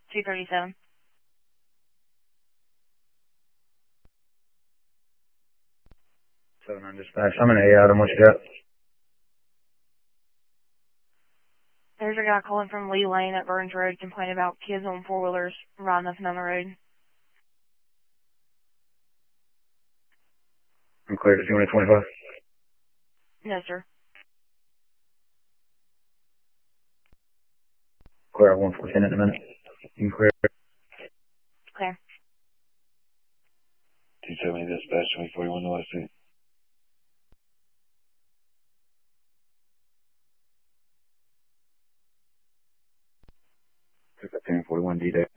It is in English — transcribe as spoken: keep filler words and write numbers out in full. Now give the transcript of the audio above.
two thirty-seven. seven nine dispatch. I'm an A item. What you got? There's a guy calling from Lee Lane at Burns Road complaining about kids on four-wheelers riding up and down the road. I'm clear to two twenty-five. No, sir. Clear at one fourteen in a minute. You can clear. Clear. two seventy dispatch, twenty forty-one North Street. fifteen forty-one D-Day.